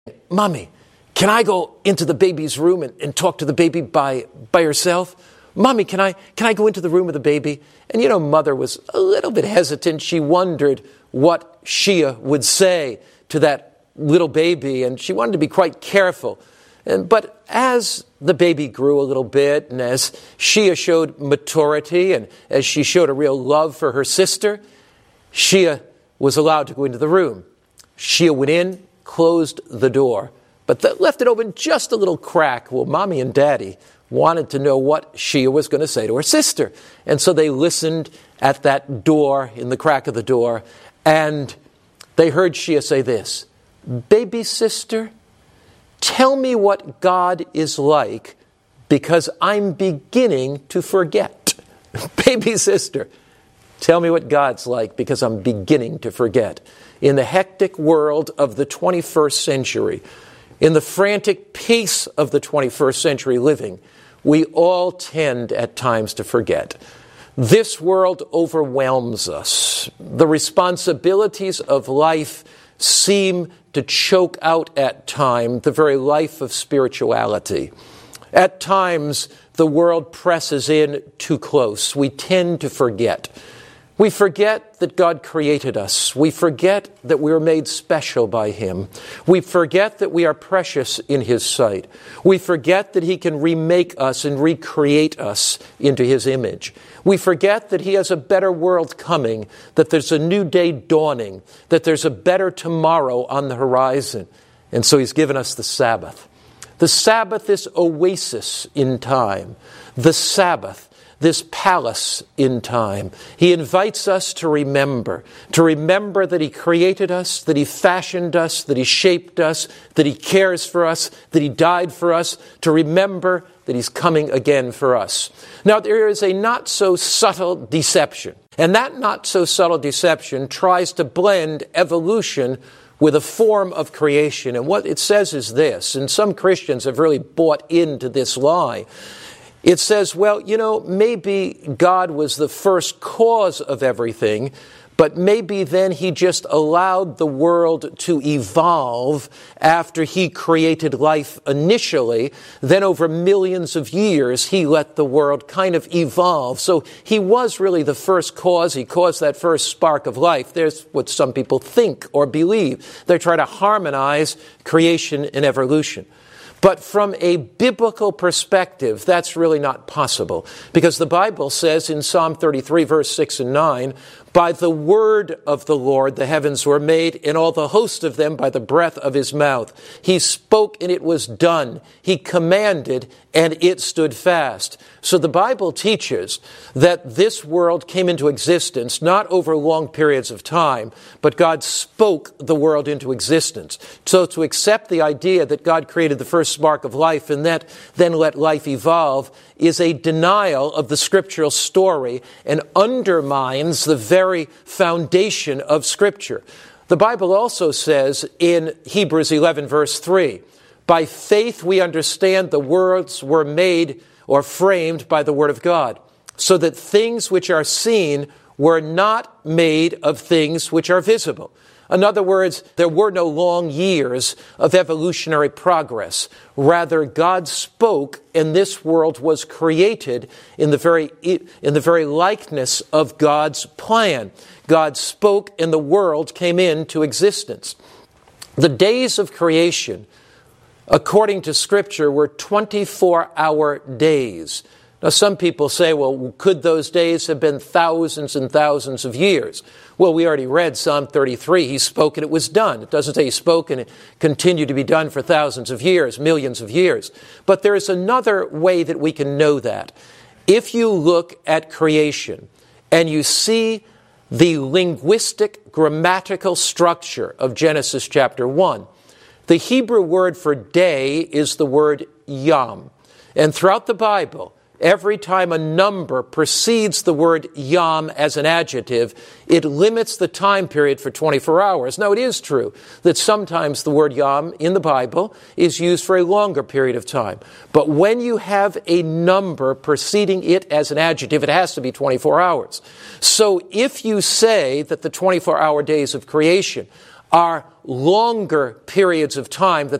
Mommy, can I go into the baby's room and talk to the baby by herself? Mommy, can I go into the room of the baby? And Mother was a little bit hesitant. She wondered what Shia would say to that little baby, and she wanted to be quite careful. But as the baby grew a little bit, and as Shia showed maturity, and as she showed a real love for her sister, Shia was allowed to go into the room. Shia went in, closed the door, but left it open just a little crack. Well, Mommy and Daddy wanted to know what Shia was going to say to her sister. And so they listened at that door, in the crack of the door, and they heard Shia say this, "Baby sister, tell me what God is like, because I'm beginning to forget." Baby sister, tell me what God's like, because I'm beginning to forget. In the hectic world of the 21st century, in the frantic pace of the 21st century living, we all tend at times to forget. This world overwhelms us. The responsibilities of life seem to choke out at times the very life of spirituality. At times, the world presses in too close. We tend to forget. We forget that God created us. We forget that we were made special by Him. We forget that we are precious in His sight. We forget that He can remake us and recreate us into His image. We forget that He has a better world coming, that there's a new day dawning, that there's a better tomorrow on the horizon. And so He's given us the Sabbath. The Sabbath, this oasis in time. The Sabbath, this palace in time. He invites us to remember that He created us, that He fashioned us, that He shaped us, that He cares for us, that He died for us, to remember that He's coming again for us. Now, there is a not-so-subtle deception, and that not-so-subtle deception tries to blend evolution with a form of creation. And what it says is this, and some Christians have really bought into this lie. It says, well, maybe God was the first cause of everything, but maybe then He just allowed the world to evolve after He created life initially. Then over millions of years, He let the world kind of evolve. So He was really the first cause. He caused that first spark of life. There's what some people think or believe. They try to harmonize creation and evolution. But from a biblical perspective, that's really not possible. Because the Bible says in Psalm 33, verse 6 and 9, "By the word of the Lord the heavens were made, and all the host of them by the breath of His mouth. He spoke, and it was done. He commanded, and it stood fast." So the Bible teaches that this world came into existence not over long periods of time, but God spoke the world into existence. So to accept the idea that God created the first spark of life and that then let life evolve is a denial of the scriptural story and undermines the very foundation of Scripture. The Bible also says in Hebrews 11, verse 3, "By faith we understand the worlds were made or framed by the Word of God, so that things which are seen were not made of things which are visible." In other words, there were no long years of evolutionary progress. Rather, God spoke, and this world was created in the very likeness of God's plan. God spoke, and the world came into existence. The days of creation, according to Scripture, were 24-hour days. Now, some people say, well, could those days have been thousands and thousands of years? Well, we already read Psalm 33. He spoke and it was done. It doesn't say He spoke and it continued to be done for thousands of years, millions of years. But there is another way that we can know that. If you look at creation and you see the linguistic, grammatical structure of Genesis chapter 1, the Hebrew word for day is the word yom. And throughout the Bible, every time a number precedes the word yom as an adjective, it limits the time period for 24 hours. Now, it is true that sometimes the word yom in the Bible is used for a longer period of time. But when you have a number preceding it as an adjective, it has to be 24 hours. So if you say that the 24-hour days of creation are longer periods of time that